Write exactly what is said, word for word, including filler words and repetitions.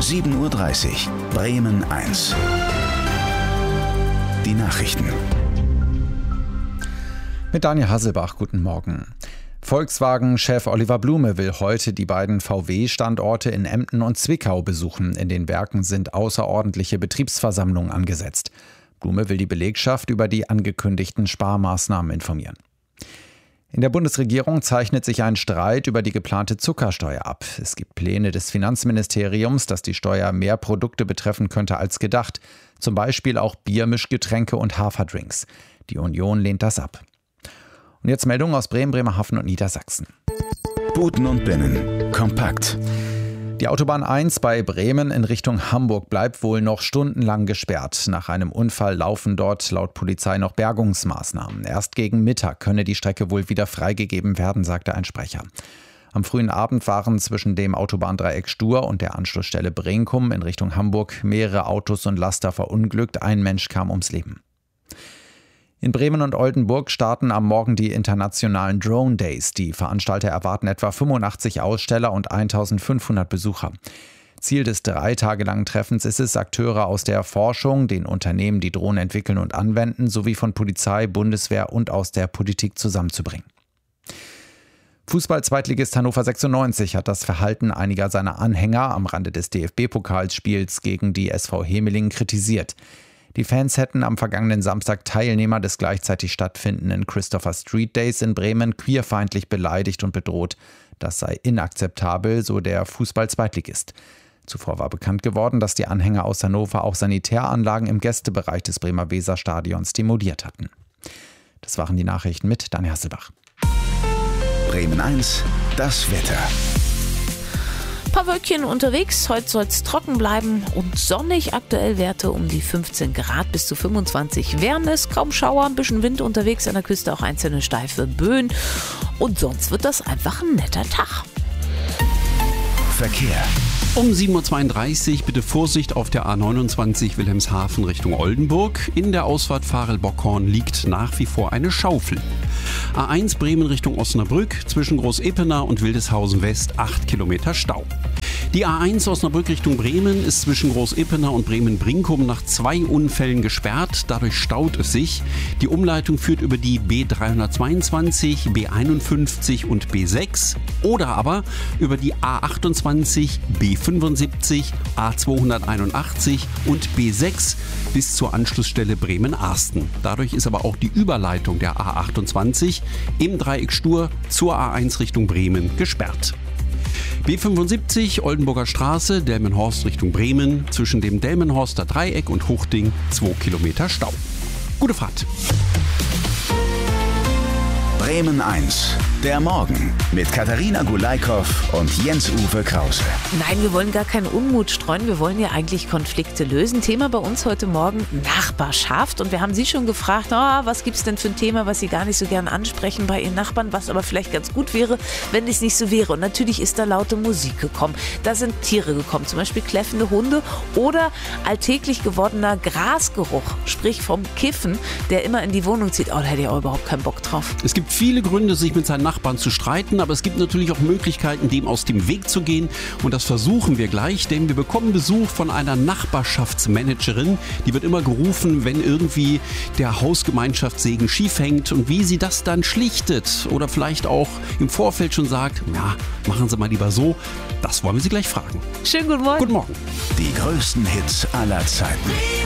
sieben Uhr dreißig. Bremen eins. Die Nachrichten. Mit Daniel Hasselbach, guten Morgen. Volkswagen-Chef Oliver Blume will heute die beiden V W-Standorte in Emden und Zwickau besuchen. In den Werken sind außerordentliche Betriebsversammlungen angesetzt. Blume will die Belegschaft über die angekündigten Sparmaßnahmen informieren. In der Bundesregierung zeichnet sich ein Streit über die geplante Zuckersteuer ab. Es gibt Pläne des Finanzministeriums, dass die Steuer mehr Produkte betreffen könnte als gedacht. Zum Beispiel auch Biermischgetränke und Haferdrinks. Die Union lehnt das ab. Und jetzt Meldungen aus Bremen, Bremerhaven und Niedersachsen. Buten und Binnen. Kompakt. Die Autobahn eins bei Bremen in Richtung Hamburg bleibt wohl noch stundenlang gesperrt. Nach einem Unfall laufen dort laut Polizei noch Bergungsmaßnahmen. Erst gegen Mittag könne die Strecke wohl wieder freigegeben werden, sagte ein Sprecher. Am frühen Abend waren zwischen dem Autobahndreieck Stur und der Anschlussstelle Brenkum in Richtung Hamburg mehrere Autos und Laster verunglückt. Ein Mensch kam ums Leben. In Bremen und Oldenburg starten am Morgen die internationalen Drone Days. Die Veranstalter erwarten etwa fünfundachtzig Aussteller und eintausendfünfhundert Besucher. Ziel des drei Tage langen Treffens ist es, Akteure aus der Forschung, den Unternehmen, die Drohnen entwickeln und anwenden, sowie von Polizei, Bundeswehr und aus der Politik zusammenzubringen. Fußball-Zweitligist Hannover sechsundneunzig hat das Verhalten einiger seiner Anhänger am Rande des D F B-Pokalspiels gegen die S V Hemelingen kritisiert. Die Fans hätten am vergangenen Samstag Teilnehmer des gleichzeitig stattfindenden Christopher Street Days in Bremen queerfeindlich beleidigt und bedroht. Das sei inakzeptabel, so der Fußball-Zweitligist. Zuvor war bekannt geworden, dass die Anhänger aus Hannover auch Sanitäranlagen im Gästebereich des Bremer Weserstadions demoliert hatten. Das waren die Nachrichten mit Daniel Hasselbach. Bremen eins, das Wetter. Ein paar Wölkchen unterwegs, heute soll es trocken bleiben und sonnig. Aktuell Werte um die fünfzehn Grad bis zu fünfundzwanzig. Wärmes, kaum Schauer, ein bisschen Wind unterwegs, an der Küste auch einzelne steife Böen. Und sonst wird das einfach ein netter Tag. Verkehr. Um sieben Uhr zweiunddreißig bitte Vorsicht auf der A neunundzwanzig Wilhelmshaven Richtung Oldenburg. In der Ausfahrt Varel-Bockhorn liegt nach wie vor eine Schaufel. A eins Bremen Richtung Osnabrück, zwischen Groß-Epener und Wildeshausen West acht Kilometer Stau. Die A eins Osnabrück Richtung Bremen ist zwischen Groß-Epener und Bremen-Brinkum nach zwei Unfällen gesperrt. Dadurch staut es sich. Die Umleitung führt über die B dreihundertzweiundzwanzig, B einundfünfzig und B sechs oder aber über die A achtundzwanzig, B fünfundsiebzig, A zweihunderteinundachtzig und B sechs bis zur Anschlussstelle Bremen-Arsten. Dadurch ist aber auch die Überleitung der A achtundzwanzig im Dreieck Stur zur A eins Richtung Bremen gesperrt. B fünfundsiebzig Oldenburger Straße, Delmenhorst Richtung Bremen, zwischen dem Delmenhorster Dreieck und Huchting zwei Kilometer Stau. Gute Fahrt! Bremen eins, der Morgen mit Katharina Gulaikow und Jens-Uwe Krause. Nein, wir wollen gar keinen Unmut streuen, wir wollen ja eigentlich Konflikte lösen. Thema bei uns heute Morgen Nachbarschaft. Und wir haben Sie schon gefragt, oh, was gibt es denn für ein Thema, was Sie gar nicht so gern ansprechen bei Ihren Nachbarn, was aber vielleicht ganz gut wäre, wenn es nicht so wäre. Und natürlich ist da laute Musik gekommen. Da sind Tiere gekommen, zum Beispiel kläffende Hunde oder alltäglich gewordener Grasgeruch, sprich vom Kiffen, der immer in die Wohnung zieht. Oh, da hätte ich auch überhaupt keinen Bock drauf. Es gibt viele Gründe, sich mit seinen Nachbarn zu streiten, aber es gibt natürlich auch Möglichkeiten, dem aus dem Weg zu gehen. Und das versuchen wir gleich, denn wir bekommen Besuch von einer Nachbarschaftsmanagerin. Die wird immer gerufen, wenn irgendwie der Hausgemeinschaftssegen schief hängt und wie sie das dann schlichtet oder vielleicht auch im Vorfeld schon sagt, ja, machen Sie mal lieber so. Das wollen wir Sie gleich fragen. Schönen guten Morgen. Guten Morgen. Die größten Hits aller Zeiten.